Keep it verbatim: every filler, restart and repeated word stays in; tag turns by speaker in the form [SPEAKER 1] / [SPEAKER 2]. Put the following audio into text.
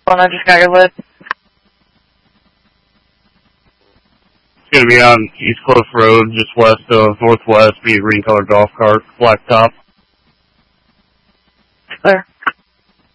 [SPEAKER 1] one, I just got your list.
[SPEAKER 2] It's going to be on East Cliff Road, just west of Northwest, be a green colored golf cart, black top.
[SPEAKER 1] Clear.